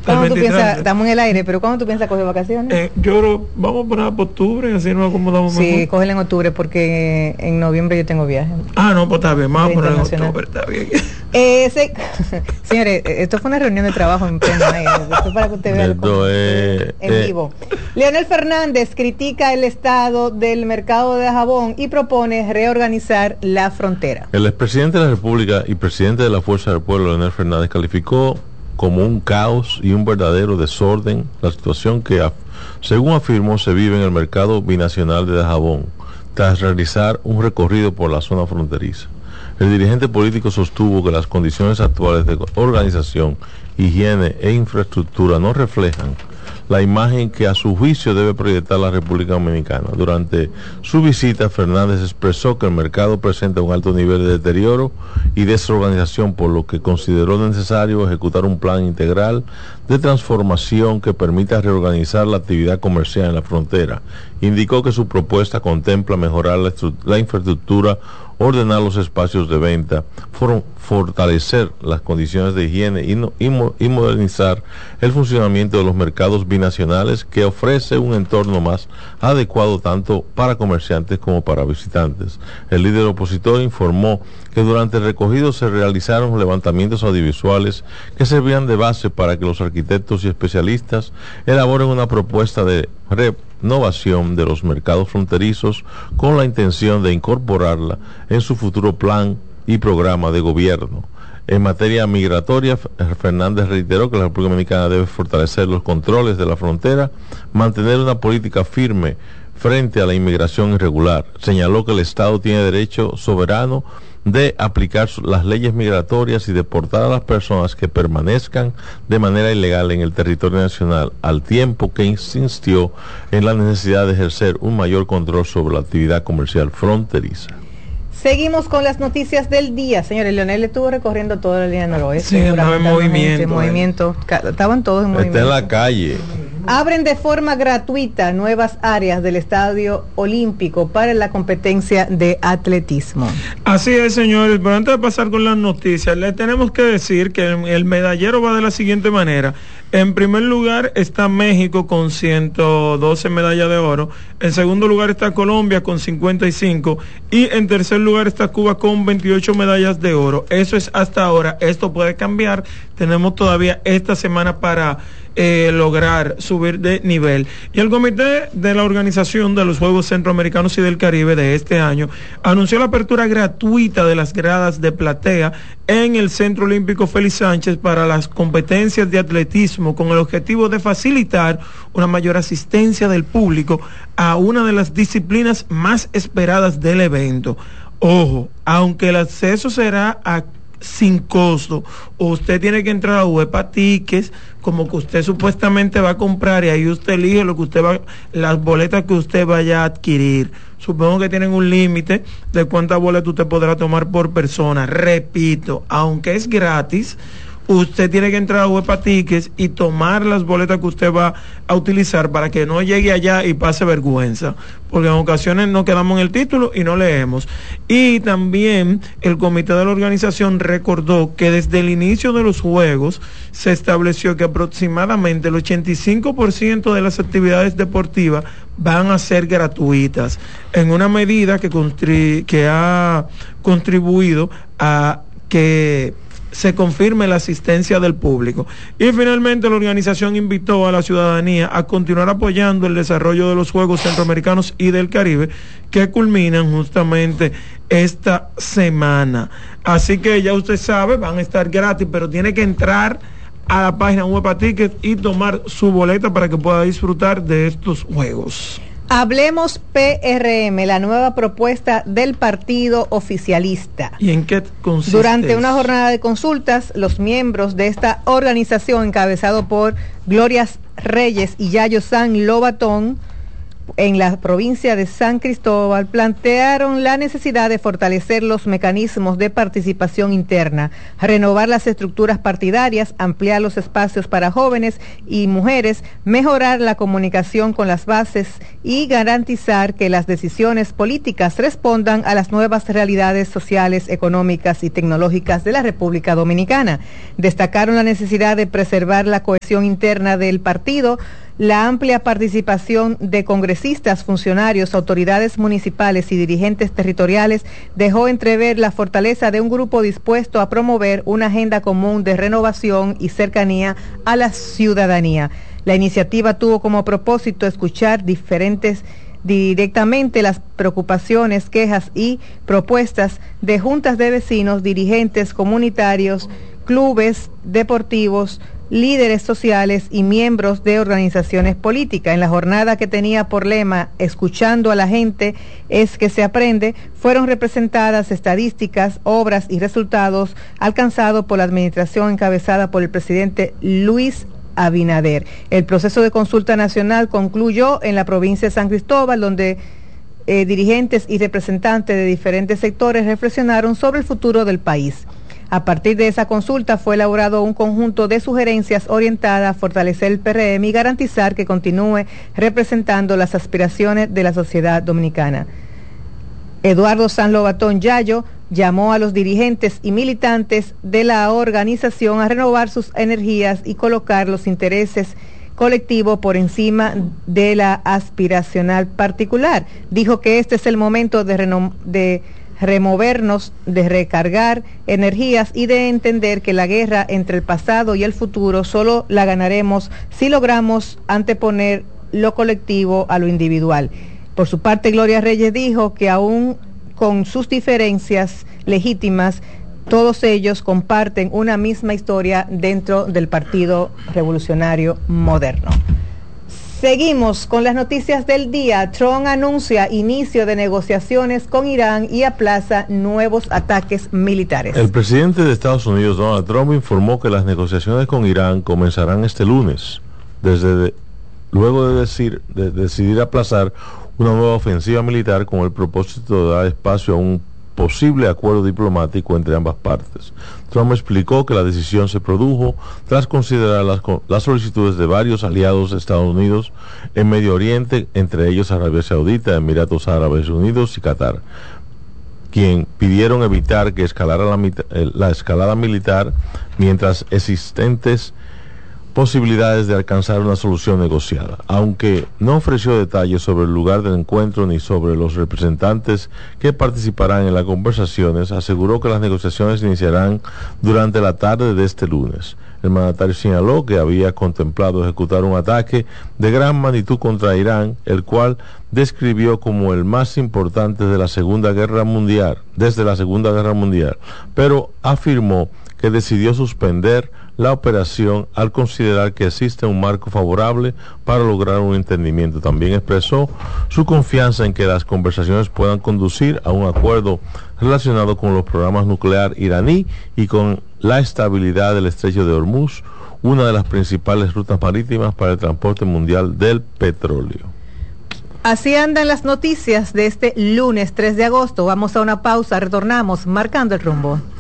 ¿Cuándo tú piensas, estamos en el aire, pero cuándo tú piensas coger vacaciones? Yo creo, vamos a poner por octubre, así nos acomodamos mejor. Sí, cógela en octubre porque en noviembre yo tengo viaje. No, pues está bien, vamos a poner en octubre, está bien. Señores, esto fue una reunión de trabajo en pleno aire, esto para que usted vea en vivo. Leonel Fernández critica el estado del mercado de Dajabón y propone reorganizar la frontera. El expresidente de la República y presidente de la Fuerza del Pueblo, Leonel Fernández, calificó como un caos y un verdadero desorden la situación que, según afirmó, se vive en el mercado binacional de Dajabón, tras realizar un recorrido por la zona fronteriza. El dirigente político sostuvo que las condiciones actuales de organización, higiene e infraestructura no reflejan la imagen que a su juicio debe proyectar la República Dominicana. Durante su visita, Fernández expresó que el mercado presenta un alto nivel de deterioro y desorganización, por lo que consideró necesario ejecutar un plan integral de transformación que permita reorganizar la actividad comercial en la frontera. Indicó que su propuesta contempla mejorar la infraestructura, ordenar los espacios de venta, fortalecer las condiciones de higiene y modernizar el funcionamiento de los mercados binacionales, que ofrece un entorno más adecuado tanto para comerciantes como para visitantes. El líder opositor informó que durante el recogido se realizaron levantamientos audiovisuales que servían de base para que los arquitectos y especialistas elaboren una propuesta de renovación de los mercados fronterizos con la intención de incorporarla en su futuro plan y programa de gobierno. En materia migratoria, Fernández reiteró que la República Dominicana debe fortalecer los controles de la frontera, mantener una política firme frente a la inmigración irregular. Señaló que el Estado tiene derecho soberano de aplicar las leyes migratorias y deportar a las personas que permanezcan de manera ilegal en el territorio nacional, al tiempo que insistió en la necesidad de ejercer un mayor control sobre la actividad comercial fronteriza. Seguimos con las noticias del día. Señores, Leonel estuvo recorriendo toda la línea noroeste. Sí, andaba en movimiento. Estaban todos en movimiento. Está en la calle. Abren de forma gratuita nuevas áreas del Estadio Olímpico para la competencia de atletismo. Así es, señores, pero antes de pasar con las noticias, les tenemos que decir que el medallero va de la siguiente manera. En primer lugar está México con 112 medallas de oro, en segundo lugar está Colombia con 55 y en tercer lugar está Cuba con 28 medallas de oro. Eso es hasta ahora, esto puede cambiar, tenemos todavía esta semana para lograr subir de nivel. Y el comité de la organización de los Juegos Centroamericanos y del Caribe de este año anunció la apertura gratuita de las gradas de platea en el Centro Olímpico Félix Sánchez para las competencias de atletismo, con el objetivo de facilitar una mayor asistencia del público a una de las disciplinas más esperadas del evento. Ojo, aunque el acceso será sin costo, usted tiene que entrar a UEFA Tickets, como que usted supuestamente va a comprar, y ahí usted elige lo que usted va, las boletas que usted vaya a adquirir. Supongo que tienen un límite de cuántas boletas usted podrá tomar por persona. Repito, aunque es gratis, usted tiene que entrar a UEFA Tickets y tomar las boletas que usted va a utilizar para que no llegue allá y pase vergüenza, porque en ocasiones nos quedamos en el título y no leemos. Y también el comité de la organización recordó que desde el inicio de los Juegos se estableció que aproximadamente el 85% de las actividades deportivas van a ser gratuitas, en una medida que ha contribuido a que se confirme la asistencia del público. Y finalmente la organización invitó a la ciudadanía a continuar apoyando el desarrollo de los Juegos Centroamericanos y del Caribe, que culminan justamente esta semana. Así que ya usted sabe, van a estar gratis, pero tiene que entrar a la página UEFA Ticket y tomar su boleta para que pueda disfrutar de estos Juegos. Hablemos PRM, la nueva propuesta del partido oficialista. ¿Y en qué consiste? Durante una jornada de consultas, los miembros de esta organización, encabezado por Gloria Reyes y Yayo San Lobatón, en la provincia de San Cristóbal plantearon la necesidad de fortalecer los mecanismos de participación interna, renovar las estructuras partidarias, ampliar los espacios para jóvenes y mujeres, mejorar la comunicación con las bases y garantizar que las decisiones políticas respondan a las nuevas realidades sociales, económicas y tecnológicas de la República Dominicana. Destacaron la necesidad de preservar la cohesión interna del partido. La amplia participación de congresistas, funcionarios, autoridades municipales y dirigentes territoriales dejó entrever la fortaleza de un grupo dispuesto a promover una agenda común de renovación y cercanía a la ciudadanía. La iniciativa tuvo como propósito escuchar directamente las preocupaciones, quejas y propuestas de juntas de vecinos, dirigentes comunitarios, clubes deportivos, líderes sociales y miembros de organizaciones políticas. En la jornada, que tenía por lema "Escuchando a la gente es que se aprende", fueron representadas estadísticas, obras y resultados alcanzados por la administración encabezada por el presidente Luis Abinader. El proceso de consulta nacional concluyó en la provincia de San Cristóbal, donde dirigentes y representantes de diferentes sectores reflexionaron sobre el futuro del país. A partir de esa consulta fue elaborado un conjunto de sugerencias orientadas a fortalecer el PRM y garantizar que continúe representando las aspiraciones de la sociedad dominicana. Eduardo San Lobatón Yayo llamó a los dirigentes y militantes de la organización a renovar sus energías y colocar los intereses colectivos por encima de la aspiracional particular. Dijo que este es el momento de removernos, de recargar energías y de entender que la guerra entre el pasado y el futuro solo la ganaremos si logramos anteponer lo colectivo a lo individual. Por su parte, Gloria Reyes dijo que aún con sus diferencias legítimas, todos ellos comparten una misma historia dentro del Partido Revolucionario Moderno. Seguimos con las noticias del día. Trump anuncia inicio de negociaciones con Irán y aplaza nuevos ataques militares. El presidente de Estados Unidos, Donald Trump, informó que las negociaciones con Irán comenzarán este lunes, luego de decidir aplazar una nueva ofensiva militar con el propósito de dar espacio a un posible acuerdo diplomático entre ambas partes. Trump explicó que la decisión se produjo tras considerar las solicitudes de varios aliados de Estados Unidos en Medio Oriente, entre ellos Arabia Saudita, Emiratos Árabes Unidos y Qatar, quien pidieron evitar que escalara la escalada militar mientras existentes posibilidades de alcanzar una solución negociada. Aunque no ofreció detalles sobre el lugar del encuentro ni sobre los representantes que participarán en las conversaciones, aseguró que las negociaciones iniciarán durante la tarde de este lunes. El mandatario señaló que había contemplado ejecutar un ataque de gran magnitud contra Irán, el cual describió como el más importante desde la Segunda Guerra Mundial, pero afirmó que decidió suspender la operación al considerar que existe un marco favorable para lograr un entendimiento. También expresó su confianza en que las conversaciones puedan conducir a un acuerdo relacionado con los programas nuclear iraní y con la estabilidad del estrecho de Hormuz, una de las principales rutas marítimas para el transporte mundial del petróleo. Así andan las noticias de este lunes 3 de agosto. Vamos a una pausa, retornamos marcando el rumbo.